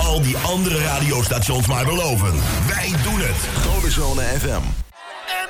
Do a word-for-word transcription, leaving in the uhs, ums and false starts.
al die andere radiostations maar beloven. Wij doen het. Golden Zone F M.